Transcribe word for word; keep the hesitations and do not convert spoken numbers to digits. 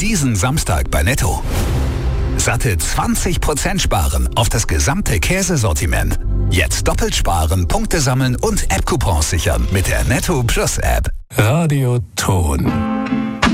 Diesen Samstag bei Netto. Satte zwanzig Prozent sparen auf das gesamte Käsesortiment. Jetzt doppelt sparen, Punkte sammeln und App-Coupons sichern mit der Netto Plus App. Radio Ton.